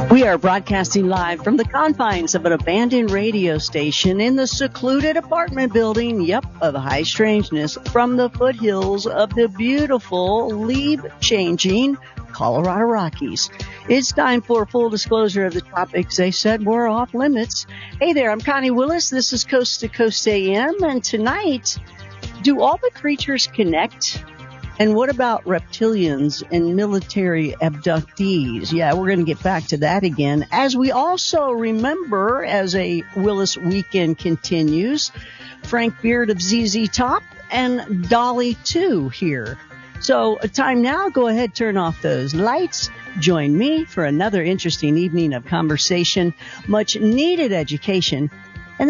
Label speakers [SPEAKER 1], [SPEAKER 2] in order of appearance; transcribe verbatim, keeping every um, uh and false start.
[SPEAKER 1] We are broadcasting live from the confines of an abandoned radio station in the secluded apartment building, yep, of high strangeness, from the foothills of the beautiful, leaf-changing Colorado Rockies. It's time for full disclosure of the topics they said were off limits. Hey there, I'm Connie Willis. This is Coast to Coast A M, and tonight, do all the creatures connect? And what about reptilians and military abductees? Yeah, we're going to get back to that again. As we also remember, as a Willis weekend continues, Frank Beard of Z Z Top and Dolly two here. So time now, go ahead, turn off those lights. Join me for another interesting evening of conversation, much needed education,